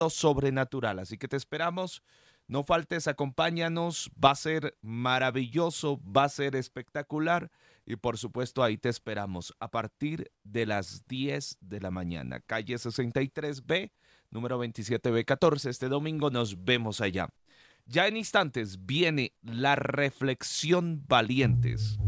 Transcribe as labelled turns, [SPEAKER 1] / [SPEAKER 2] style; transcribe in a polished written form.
[SPEAKER 1] sobrenatural. Así que te esperamos. No faltes, acompáñanos. Va a ser maravilloso, va a ser espectacular. Y por supuesto, ahí te esperamos a partir de las 10 de la mañana. Calle 63B, número 27B14. Este domingo nos vemos allá. Ya en instantes viene la reflexión valientes.